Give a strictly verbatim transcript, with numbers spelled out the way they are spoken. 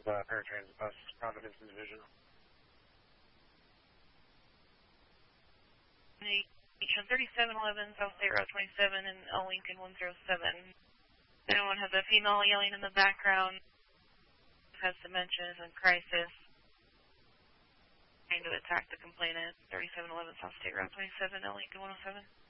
uh, paratransit bus, Providence Division. thirty-seven eleven South State Route twenty-seven and L Lincoln one zero seven. Anyone has a female yelling in the background, has dementia, is in crisis, trying to attack the complainant. thirty-seven eleven South State Route twenty-seven, L Lincoln one oh seven.